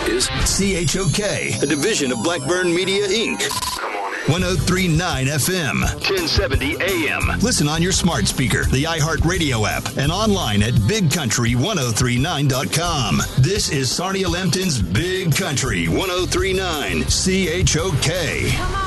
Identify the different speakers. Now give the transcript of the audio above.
Speaker 1: is CHOK, a division of Blackburn Media, Inc. 1039 FM, 1070 AM. Listen on your smart speaker, the iHeartRadio app, and online at BigCountry1039.com. This is Sarnia Lempton's Big Country 1039 CHOK.
Speaker 2: Come on.